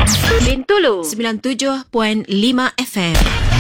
Bintulu 97.5 FM.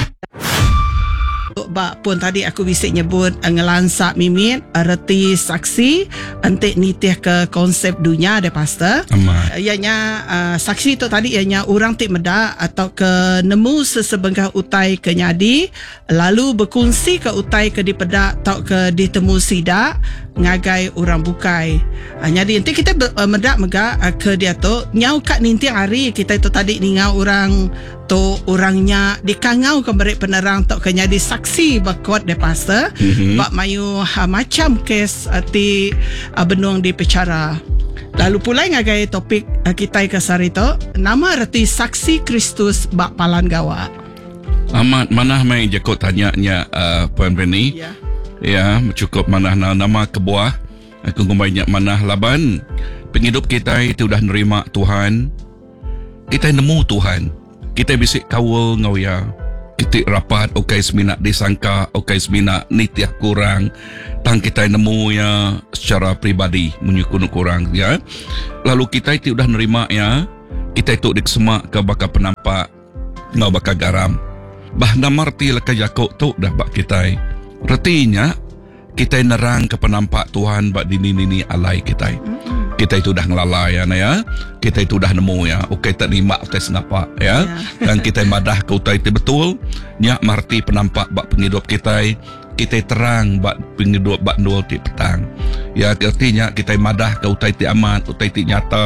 Bak pun tadi aku bisik nyebut ngelansak mimit reti saksi entik nitih ke konsep dunia de pastor. Ianya saksi tu tadi ianya orang tik medak atau ke nemu sesebengkah utai ke nyadi lalu berkongsi ke utai ke dipedak atau ke ditemu sidak ngagai orang bukai. Jadi nanti kita medak megak ke dia tu nyau kat ninti hari kita itu tadi ningau orang tu orangnya dikangau ke mereka penerang tok ke jadi saksi bakot de pastor bak mayu macam kes ti benung di pecara. Lalu pula ngagai topik kita ke sari tu nama reti saksi Kristus bak palan gawa. Amat mana mai jakot tanya-nya Puan Penny. Ya, cukup mana nama kebuah. Aku banyak mana laban. Penghidup kita itu dah nerima Tuhan. Kita nemu Tuhan. Kita bisik kawal ngawya. Kita rapat okai semina disangka, okai semina nitiah kurang. Tang kita nemu ya secara pribadi menyukun kurang ya. Lalu kita itu dah nerima ya. Kita itu dikesemak ke bakal penampak ngau bakal garam. Bah namarti leka Yakub tu dah bak kita. Retinya kita nerang ke penampak Tuhan bak dini alai kita. Kita itu dah ngelalai ya. Kita itu dah nemu ya. Okey tak lima tes ngapa ya. Dan kita madah ke utai itu betul. Nyak marti penampak bak penghidup kita. Kita terang bak penghidup bak nol di petang. Ya artinya kita madah ke utai itu amat, utai itu nyata.